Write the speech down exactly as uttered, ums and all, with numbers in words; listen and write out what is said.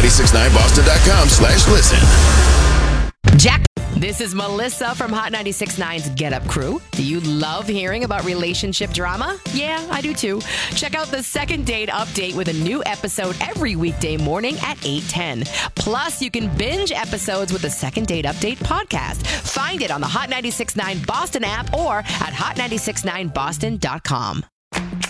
six nine boston dot com slash listen. Jack. This is Melissa from Hot ninety-six point nine's Get Up Crew. Do you love hearing about relationship drama? Yeah, I do too. Check out the Second Date Update with a new episode every weekday morning at eight ten. Plus, you can binge episodes with the Second Date Update podcast. Find it on the Hot ninety-six point nine Boston app or at hot nine six nine boston dot com.